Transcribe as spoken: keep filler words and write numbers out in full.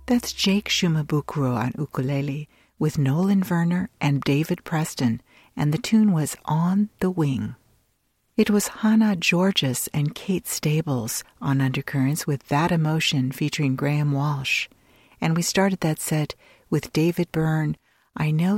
That's Jake Shumabukuro on ukulele with Nolan Verner and David Preston, and the tune was On the Wing. It was Hannah Georges and Kate Stables on Undercurrents with That Emotion featuring Graham Walsh. And we started that set with David Byrne, I Know